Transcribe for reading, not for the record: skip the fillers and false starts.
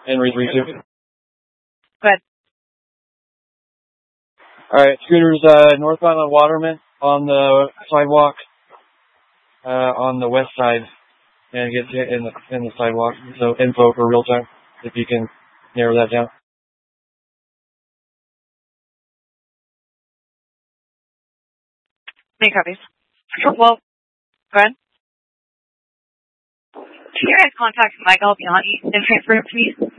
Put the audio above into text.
Henry 32. Go ahead. Alright, Scooter's northbound on Waterman on the sidewalk on the west side, and gets hit in the sidewalk. So info for real time, if you can narrow that down. Make copies. Well, go ahead. Can you guys contact Michael Bianchi and transfer him to me?